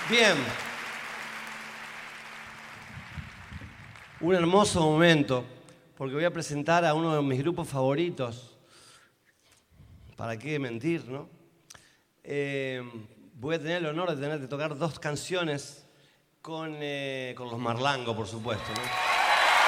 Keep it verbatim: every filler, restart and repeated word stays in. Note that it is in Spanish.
Bien. Un hermoso momento, porque voy a presentar a uno de mis grupos favoritos. ¿Para qué mentir, no? Eh, voy a tener el honor de tener de tocar dos canciones con, eh, con los Marlango, por supuesto, ¿no?